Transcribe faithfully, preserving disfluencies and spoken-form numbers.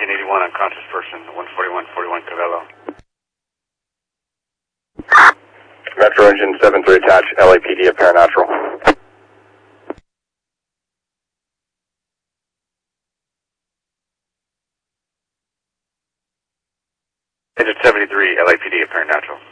engine eighty-one, unconscious person, one forty-one forty-one Cabello. Metro engine seven three attached, L A P D apparent natural. Engine seventy-three, L A P D apparent natural.